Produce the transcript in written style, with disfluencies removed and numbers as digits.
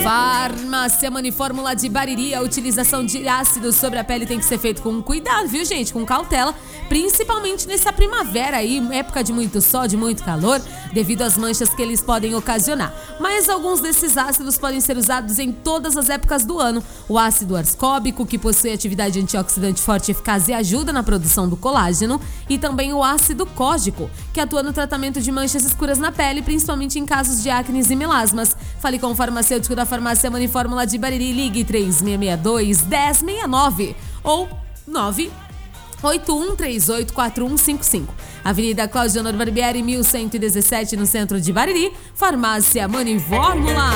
Farmácia Manifórmula de Bariri. A utilização de ácidos sobre a pele tem que ser feito com cuidado, viu, gente? Com cautela, principalmente nessa primavera aí, época de muito sol, de muito calor, devido às manchas que eles podem ocasionar. Mas alguns desses ácidos podem ser usados em todas as épocas do ano. O ácido ascórbico, que possui atividade antioxidante forte e eficaz e ajuda na produção do colágeno, e também o ácido cógico, que atua no tratamento de manchas escuras na pele, principalmente em casos de acnes e melasmas. Fale com o farmacêutico da Farmácia Manifórmula de Bariri. Ligue 3662-1069 ou 981384155. Avenida Cláudio Honor Barbieri, 1117, no centro de Bariri. Farmácia Manifórmula.